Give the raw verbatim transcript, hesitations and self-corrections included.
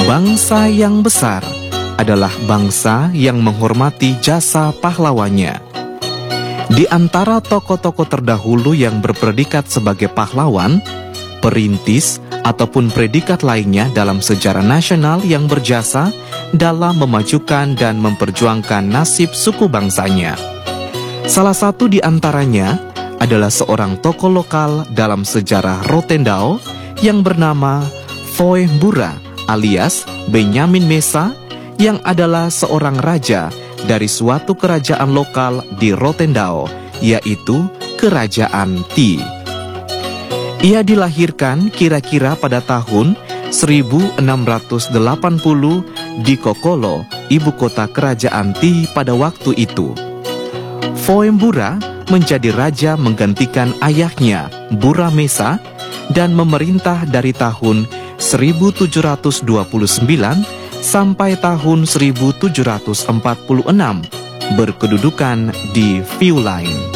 Bangsa yang besar adalah bangsa yang menghormati jasa pahlawannya. Di antara tokoh-tokoh terdahulu yang berpredikat sebagai pahlawan, perintis, ataupun predikat lainnya dalam sejarah nasional yang berjasa dalam memajukan dan memperjuangkan nasib suku bangsanya. Salah satu di antaranya adalah seorang tokoh lokal dalam sejarah Rotendao yang bernama Foe Mbura alias Benyamin Mesa, yang adalah seorang raja dari suatu kerajaan lokal di Rotendao, yaitu Kerajaan Ti. Ia dilahirkan kira-kira pada tahun seribu enam ratus delapan puluh di Kokolo, ibu kota Kerajaan Ti pada waktu itu. Foe Mbura menjadi raja menggantikan ayahnya, Mbura Mesa, dan memerintah dari tahun seribu tujuh ratus dua puluh sembilan sampai tahun seribu tujuh ratus empat puluh enam, berkedudukan di Viulain.